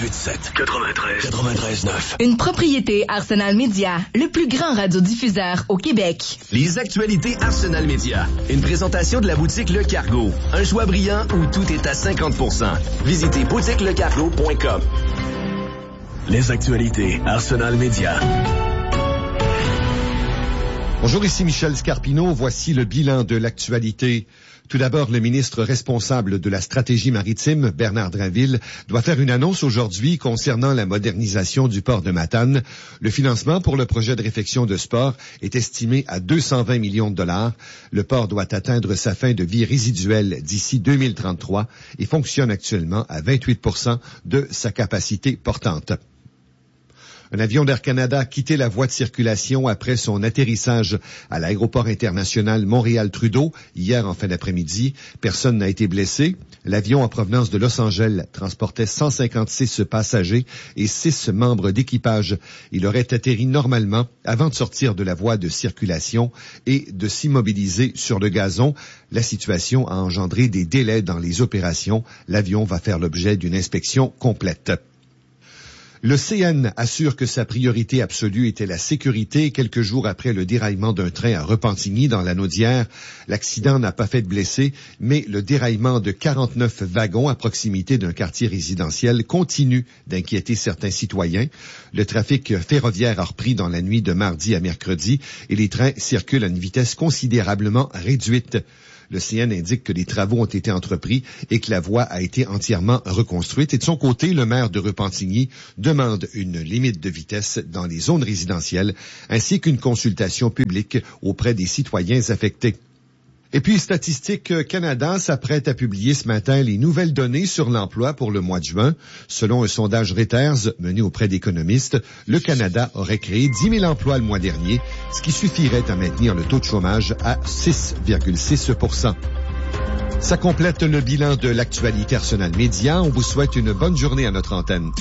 93.9. Une propriété Arsenal Média, le plus grand radiodiffuseur au Québec. Les actualités Arsenal Média. Une présentation de la boutique Le Cargo. Un choix brillant où tout est à 50%. Visitez boutiquelecargo.com. Les actualités Arsenal Média. Bonjour, ici Michel Scarpino. Voici le bilan de l'actualité. Tout d'abord, le ministre responsable de la stratégie maritime, Bernard Drinville, doit faire une annonce aujourd'hui concernant la modernisation du port de Matane. Le financement pour le projet de réfection de ce port est estimé à 220 millions de dollars. Le port doit atteindre sa fin de vie résiduelle d'ici 2033 et fonctionne actuellement à 28% de sa capacité portante. Un avion d'Air Canada a quitté la voie de circulation après son atterrissage à l'aéroport international Montréal-Trudeau hier en fin d'après-midi. Personne n'a été blessé. L'avion en provenance de Los Angeles transportait 156 passagers et 6 membres d'équipage. Il aurait atterri normalement avant de sortir de la voie de circulation et de s'immobiliser sur le gazon. La situation a engendré des délais dans les opérations. L'avion va faire l'objet d'une inspection complète. Le CN assure que sa priorité absolue était la sécurité. Quelques jours après le déraillement d'un train à Repentigny, dans la Naudière, l'accident n'a pas fait de blessés, mais le déraillement de 49 wagons à proximité d'un quartier résidentiel continue d'inquiéter certains citoyens. Le trafic ferroviaire a repris dans la nuit de mardi à mercredi et les trains circulent à une vitesse considérablement réduite. Le CN indique que les travaux ont été entrepris et que la voie a été entièrement reconstruite. Et de son côté, le maire de Repentigny demande une limite de vitesse dans les zones résidentielles ainsi qu'une consultation publique auprès des citoyens affectés. Et puis, Statistique Canada s'apprête à publier ce matin les nouvelles données sur l'emploi pour le mois de juin. Selon un sondage Reuters mené auprès d'économistes, le Canada aurait créé 10 000 emplois le mois dernier, ce qui suffirait à maintenir le taux de chômage à 6,6%. Ça complète le bilan de l'actualité Arsenal Média. On vous souhaite une bonne journée à notre antenne.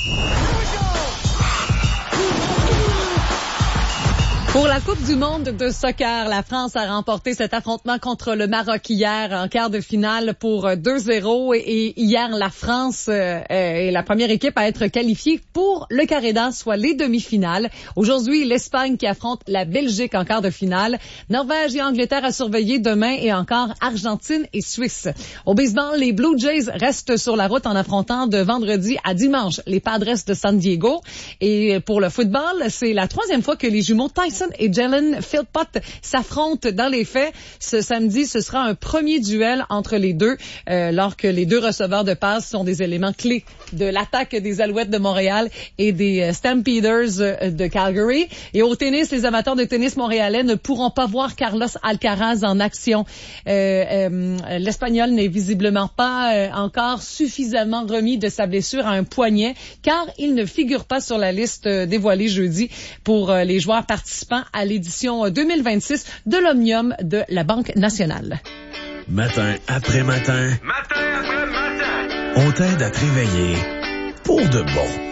Pour la Coupe du monde de soccer, la France a remporté cet affrontement contre le Maroc hier en quart de finale pour 2-0 et hier la France est la première équipe à être qualifiée pour le carré d'as, soit les demi-finales. Aujourd'hui, l'Espagne qui affronte la Belgique en quart de finale. Norvège et Angleterre à surveiller demain et encore Argentine et Suisse. Au baseball, les Blue Jays restent sur la route en affrontant de vendredi à dimanche les Padres de San Diego. Et pour le football, c'est la troisième fois que les jumeaux Tyson et Jalen Philpott s'affrontent dans les faits. Ce samedi, ce sera un premier duel entre les deux, alors que les deux receveurs de passe sont des éléments clés de l'attaque des Alouettes de Montréal et des Stampeders de Calgary. Et au tennis, les amateurs de tennis montréalais ne pourront pas voir Carlos Alcaraz en action. L'Espagnol n'est visiblement pas encore suffisamment remis de sa blessure à un poignet, car il ne figure pas sur la liste dévoilée jeudi pour les joueurs participants à l'édition 2026 de l'Omnium de la Banque nationale. Matin après matin. On t'aide à te réveiller pour de bon.